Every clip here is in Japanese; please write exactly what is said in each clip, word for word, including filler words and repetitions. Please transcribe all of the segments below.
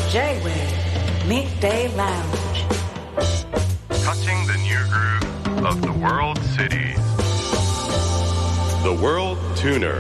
J-Wave Midday Lounge. Touching the new groove of the world cities. The World Tuner.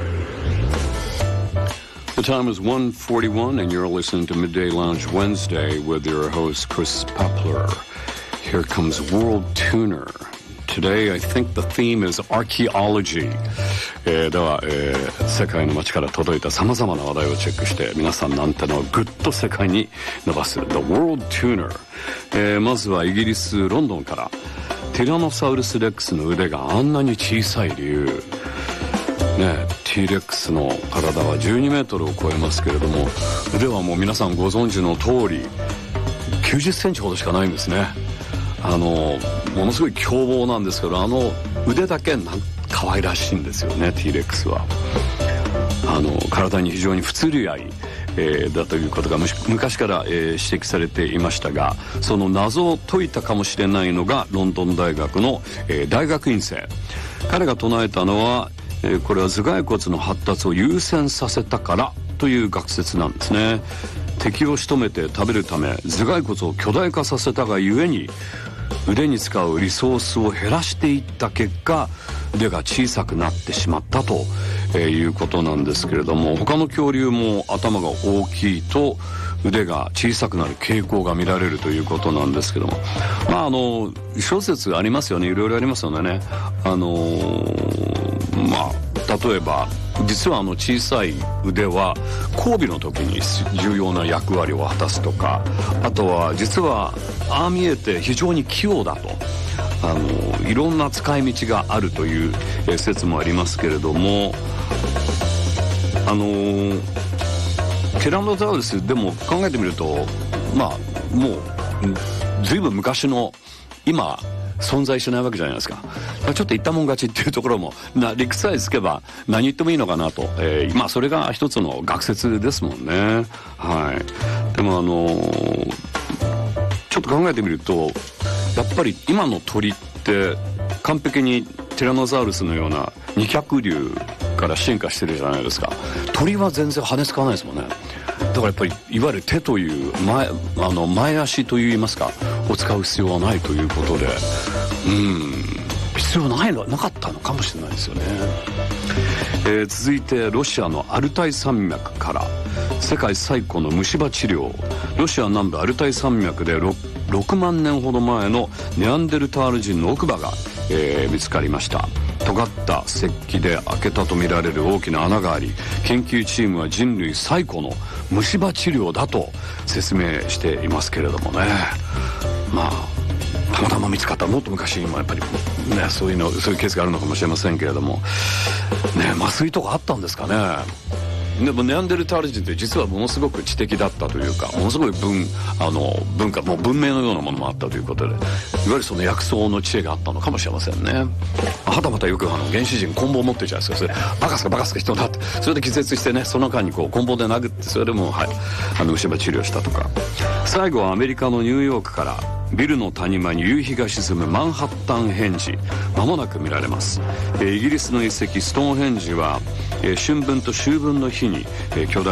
The time is one forty-one and you're listening to Midday Lounge Wednesday with your host Chris Poplar. Here comes World Tuner. Today I think the theme is archaeology、えー、では、えー、世界の街から届いたさまざまな話題をチェックして皆さんのアンテナをぐっと世界に伸ばす The World Tuner、えー、まずはイギリスロンドンからティラノサウルスレックスの腕があんなに小さい理由ね、T レックスの体はじゅうにメートルを超えますけれども腕はもう皆さんご存知の通りきゅうじゅっセンチほどしかないんですね。あのものすごい凶暴なんですけどあの腕だけなん可愛らしいんですよね T レックスは。あの体に非常に不釣り合い、えー、だということが昔から、えー、指摘されていましたがその謎を解いたかもしれないのがロンドン大学の、えー、大学院生。彼が唱えたのはえー、これは頭蓋骨の発達を優先させたからという学説なんですね。敵を仕留めて食べるため頭蓋骨を巨大化させたがゆえに腕に使うリソースを減らしていった結果腕が小さくなってしまったと、えー、いうことなんですけれども他の恐竜も頭が大きいと腕が小さくなる傾向が見られるということなんですけどもまああの諸説ありますよね。いろいろありますよね。あのーまあ、例えば実はあの小さい腕は交尾の時に重要な役割を果たすとかあとは実はああ見えて非常に器用だとあのいろんな使い道があるという説もありますけれどもあのティラノサウルスでも考えてみるとまあもう随分昔の今存在しないわけじゃないですか。ちょっと言ったもん勝ちっていうところもな理屈さえつけば何言ってもいいのかなと、えー、まあそれが一つの学説ですもんね。はいでもあのー、ちょっと考えてみるとやっぱり今の鳥って完璧にティラノサウルスのような二脚竜から進化してるじゃないですか。鳥は全然羽使わないですもんね。だからやっぱりいわゆる手という 前, あの前足といいますかを使う必要はないということでうん必要ないのなかったのかもしれないですよね。えー、続いてロシアのアルタイ山脈から世界最古の虫歯治療。ロシア南部アルタイ山脈で 6, ろくまんねんほど前のネアンデルタール人の奥歯が、えー、見つかりました。尖った石器で開けたとみられる大きな穴があり研究チームは人類最古の虫歯治療だと説明していますけれどもね。まあたまたま見つかったもっと昔にもやっぱりねそういうのそういうケースがあるのかもしれませんけれどもね麻酔とかあったんですかね。でもネアンデルタール人って実はものすごく知的だったというかものすごい 文, あの文化もう文明のようなものもあったということでいわゆるその薬草の知恵があったのかもしれませんね。はたまたよくあの原始人棍棒を持ってるじゃないですか。それバカすかバカすか人だってそれで気絶してねその間にこう棍棒で殴ってそれでもはいあの虫歯治療したとか。最後はアメリカのニューヨークからビルの谷間に夕日が沈むマンハッタンヘンジ間もなく見られます。イギリスの遺跡ストーンヘンジは春分と秋分の日に巨大